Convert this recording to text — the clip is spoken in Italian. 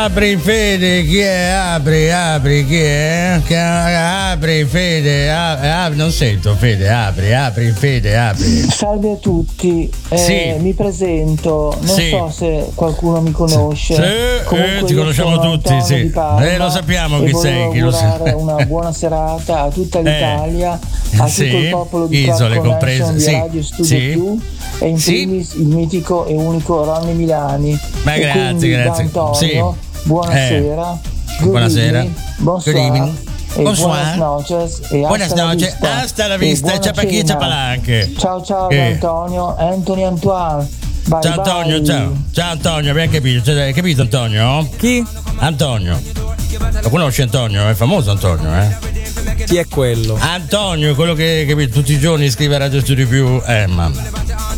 Apri Fede, chi è? Apri, chi è? Apri Fede, non sento Fede, apri Fede, apri. Salve a tutti, Sì. mi presento, non Sì. so se qualcuno mi conosce. Comunque ti io conosciamo sono tutti, Antonio sì. di Parma Lo sappiamo e chi sei, chi lo sa. volevo augurare una buona serata a tutta l'Italia, a sì, tutto il popolo di isole Club comprese, Connection di sì. Radio Studio Sì. Più e in Sì. primis il mitico e unico Ronny Milani. Ma E grazie, quindi, grazie. da Antonio, Sì. buonasera. Good Buonasera. evening, bonsoir. Good evening. E Bonsoir. buenas noches e Buenas hasta la noches, vista. hasta la E vista, buona ciao per chi, cena. ciao per anche. Ciao da Antonio, Anthony Antoine. Bye Ciao Antonio, bye. ciao Antonio, abbiamo capito, cioè, hai capito Antonio? Chi? Antonio. Lo conosci Antonio? È famoso Antonio, Chi è quello? Antonio, quello che capito, tutti i giorni scrive a Radio Studio Più, mamma.